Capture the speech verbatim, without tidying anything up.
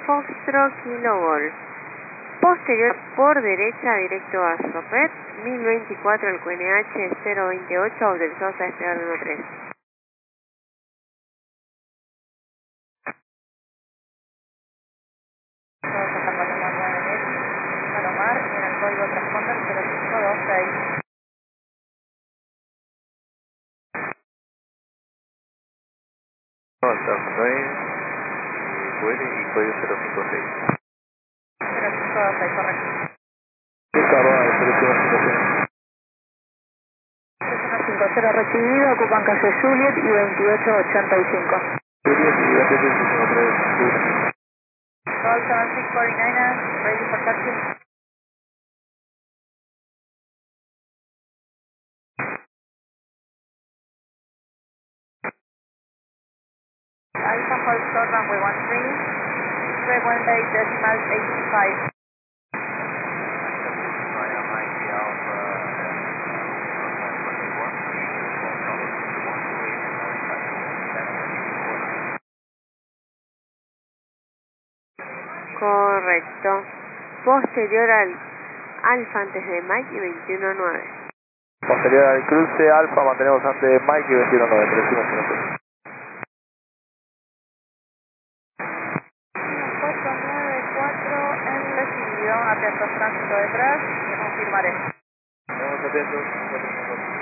Foxtrot Kilo Golf. Posterior por derecha directo a Sopet, mil veinticuatro el Q N H cero veintiocho, autorizados a despegar de uno tres. Santa Paloma nueve X, Palomar, y en el código transponder cero cinco dos seis. Alta nueve, Q N y código cero cinco seis. cero cinco dos seis, correcto. Estaba el cero cinco seis. tres uno cinco cero recibido, ocupan calle Juliet y veintiocho ochenta y cinco. Juliet y veintiocho ochenta y cinco, tres. Call seven six four nine, ready for taxi. Alpha Hold Short Runway one three, freeway decimal eighty-five. Correcto. Posterior al Alfa antes de Mike y veintiuno nueve. Posterior al cruce Alfa mantenemos antes de Mike y veintiuno nueve, tres uno cero cero. cuatro nueve cuatro en recibido, atento tránsito detrás, y confirmaré. Estamos atentos.